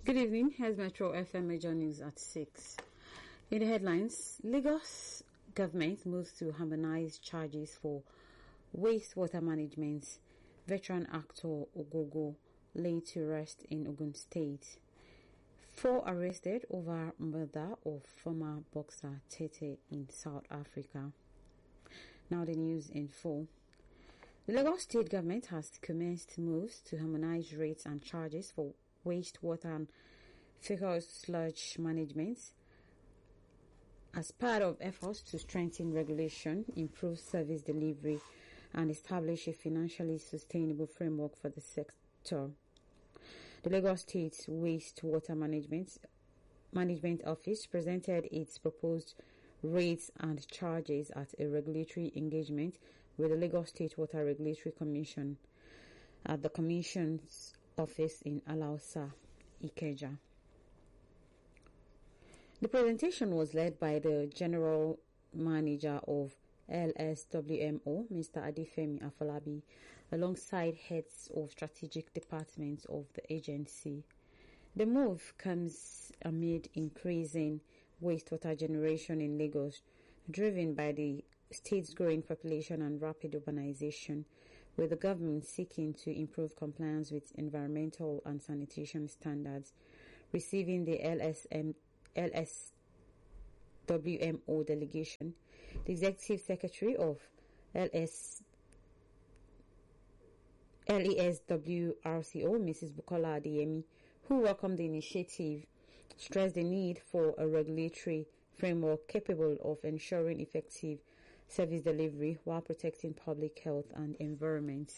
Good evening. Here's Metro FM Major News at 6. In the headlines, Lagos government moves to harmonize charges for wastewater management. Veteran actor Ogogo laid to rest in Ogun State. 4 arrested over murder of former boxer Tete in South Africa. Now the news in full. The Lagos State government has commenced moves to harmonize rates and charges for wastewater and fecal sludge management as part of efforts to strengthen regulation, improve service delivery, and establish a financially sustainable framework for the sector. The Lagos State Wastewater Management Office presented its proposed rates and charges at a regulatory engagement with the Lagos State Water Regulatory Commission at the Commission's office in Alausa, Ikeja. The presentation was led by the General Manager of LSWMO, Mr. Adefemi Afolabi, alongside heads of strategic departments of the agency. The move comes amid increasing wastewater generation in Lagos, driven by the state's growing population and rapid urbanization, with the government seeking to improve compliance with environmental and sanitation standards. Receiving the LSWMO delegation, the Executive Secretary of LESWRCO, Mrs. Bukola Adeyemi, who welcomed the initiative, stressed the need for a regulatory framework capable of ensuring effective service delivery while protecting public health and environment.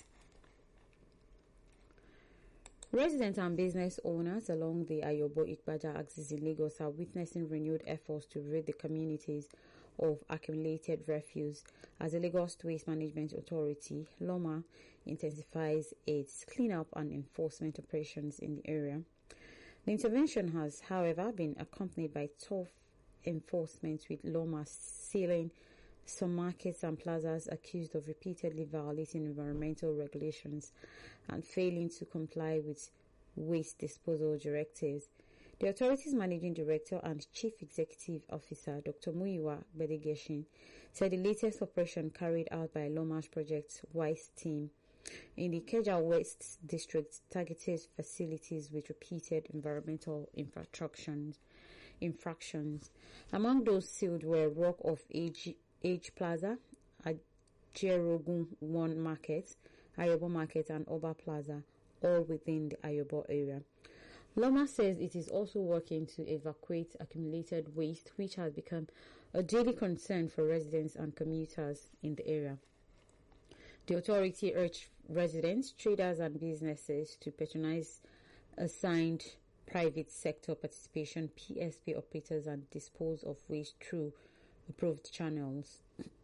Residents and business owners along the Ayobo-Ikpaja axis in Lagos are witnessing renewed efforts to rid the communities of accumulated refuse as the Lagos Waste Management Authority, LOMA, intensifies its cleanup and enforcement operations in the area. The intervention has, however, been accompanied by tough enforcement, with LOMA sealing some markets and plazas accused of repeatedly violating environmental regulations and failing to comply with waste disposal directives. The authority's managing director and chief executive officer, Dr. Muyiwa Bedegeshin, said the latest operation carried out by Loma's Project WISE team in the Ikeja West district targeted facilities with repeated environmental infractions. Among those sealed were Rock of Age Plaza, Ajerogun 1 Market, Ayobo Market, and Oba Plaza, all within the Ayobo area. Loma says it is also working to evacuate accumulated waste, which has become a daily concern for residents and commuters in the area. The authority urged residents, traders, and businesses to patronize assigned private sector participation PSP operators and dispose of waste through approved channels.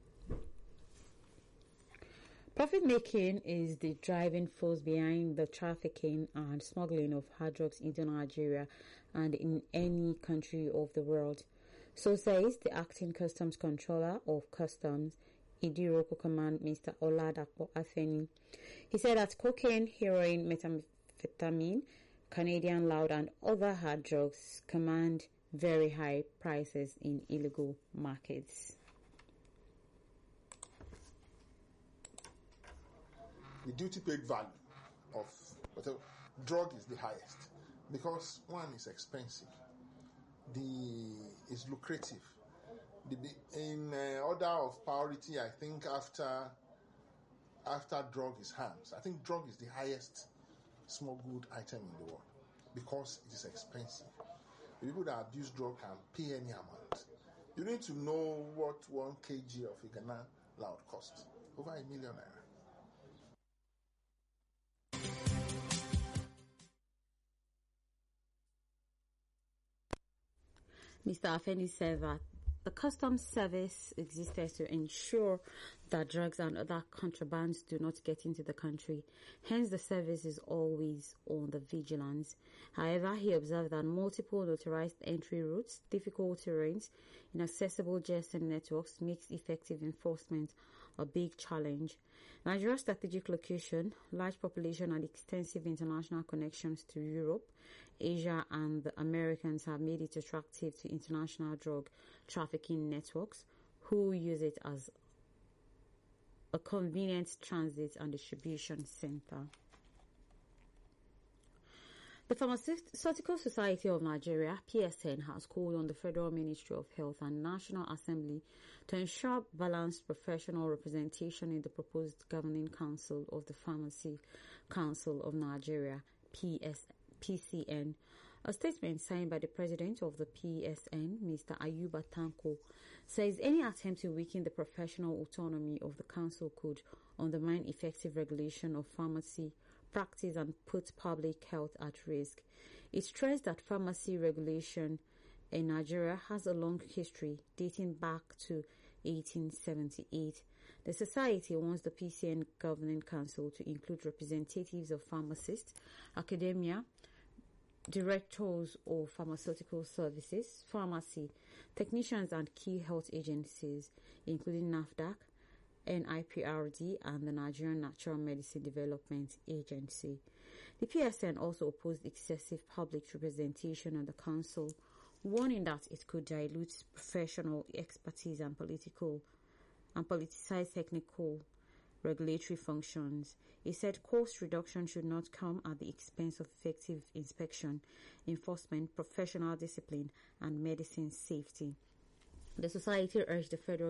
Profit making is the driving force behind the trafficking and smuggling of hard drugs into Nigeria and in any country of the world. So says the acting customs controller of customs, Idiroko Command, Mr. Oladapo Afeni. He said that cocaine, heroin, methamphetamine, Canadian loud, and other hard drugs command very high prices in illegal markets. The duty paid value of whatever drug is the highest because one is expensive, is lucrative. In order of priority, I think after drug is arms. I think drug is the highest smuggled item in the world because it is expensive. The people that abuse drug can pay any amount. You need to know what 1 kg of Ghana loud costs. Over ₦1 million. Mr. Afeni said that the customs service existed to ensure that drugs and other contrabands do not get into the country. Hence, the service is always on the vigilance. However, he observed that multiple notarized entry routes, difficult terrains, inaccessible GSM networks makes effective enforcement a big challenge. Nigeria's strategic location, large population, and extensive international connections to Europe, Asia, and the Americans have made it attractive to international drug trafficking networks who use it as a convenient transit and distribution center. The Pharmaceutical Society of Nigeria, PSN, has called on the Federal Ministry of Health and National Assembly to ensure balanced professional representation in the proposed Governing Council of the Pharmacy Council of Nigeria, PCN. A statement signed by the President of the PSN, Mr. Ayuba Tanko, says any attempt to weaken the professional autonomy of the Council could undermine effective regulation of pharmacy practice and put public health at risk. It stressed that pharmacy regulation in Nigeria has a long history dating back to 1878. The Society wants the PCN Governing Council to include representatives of pharmacists, academia, directors of pharmaceutical services, pharmacy, technicians and key health agencies, including NAFDAC, NIPRD, and the Nigerian Natural Medicine Development Agency. The PSN also opposed excessive public representation on the council, warning that it could dilute professional expertise and politicize technical regulatory functions. It said cost reduction should not come at the expense of effective inspection, enforcement, professional discipline, and medicine safety. The society urged the federal